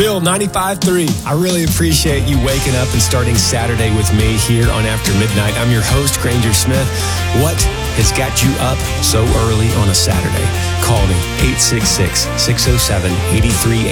Bill, 95.3. I really appreciate you waking up and starting Saturday with me here on After Midnight. I'm your host, Granger Smith. What has got you up so early on a Saturday? Call me, 866-607-8380.